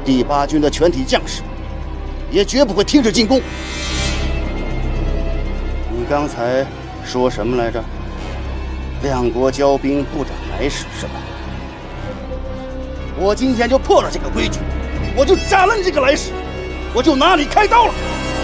第8军的全体将士也绝不会停止进攻。你刚才说什么来着？两国交兵不斩来使是吧？我今天就破了这个规矩，我就斩了你这个来使，我就拿你开刀了。